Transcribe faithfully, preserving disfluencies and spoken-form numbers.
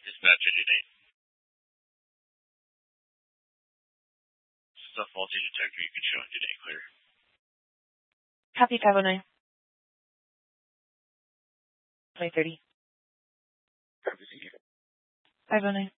Dispatch eighty-eight. This is a faulty detector. You can show engine eight clear. Copy five oh nine. twenty thirty. Copy, thank you. five oh nine.